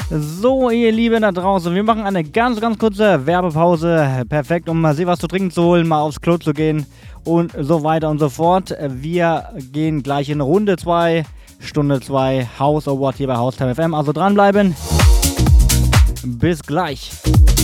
So, ihr Lieben da draußen, wir machen eine ganz kurze Werbepause. Perfekt, um mal sich was zu trinken zu holen, mal aufs Klo zu gehen und so weiter und so fort. Wir gehen gleich in Runde 2, Stunde 2, House Award hier bei Haustime FM. Also dranbleiben. Bis gleich.